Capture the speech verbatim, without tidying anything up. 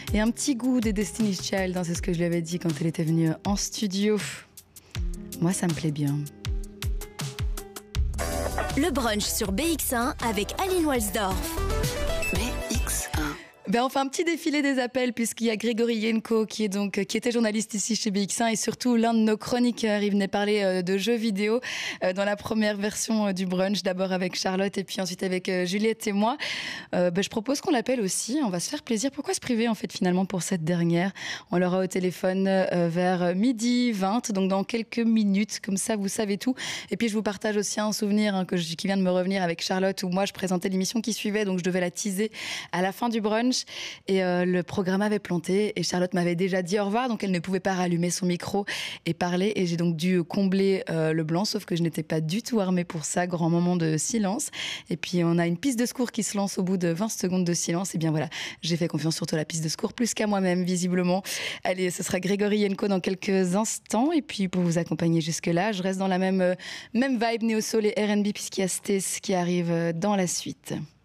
Et un petit goût des Destiny's Child, hein, c'est ce que je lui avais dit quand elle était venue en studio. Moi, ça me plaît bien. Le brunch sur B X un avec Aline Walsdorf. B X un. Ben on fait un petit défilé des appels puisqu'il y a Grégory Yenko qui est donc qui était journaliste ici chez B X un et surtout l'un de nos chroniqueurs. Il venait parler de jeux vidéo dans la première version du brunch, d'abord avec Charlotte et puis ensuite avec Juliette et moi. Euh, ben je propose qu'on l'appelle aussi. On va se faire plaisir. Pourquoi se priver en fait finalement pour cette dernière? On l'aura au téléphone vers midi vingt, donc dans quelques minutes. Comme ça, vous savez tout. Et puis je vous partage aussi un souvenir hein, que je, qui vient de me revenir avec Charlotte où moi je présentais l'émission qui suivait, donc je devais la teaser à la fin du brunch. Et euh, le programme avait planté et Charlotte m'avait déjà dit au revoir, donc elle ne pouvait pas rallumer son micro et parler, et j'ai donc dû combler euh, le blanc, sauf que je n'étais pas du tout armée pour ça. Grand moment de silence, et puis on a une piste de secours qui se lance au bout de vingt secondes de silence. Et bien voilà, j'ai fait confiance surtout à la piste de secours plus qu'à moi-même visiblement. Allez, ce sera Grégory Yenko dans quelques instants, et puis pour vous accompagner jusque là, je reste dans la même, euh, même vibe néo-soul et R and B puisqu'il y a Stace qui arrive dans la suite.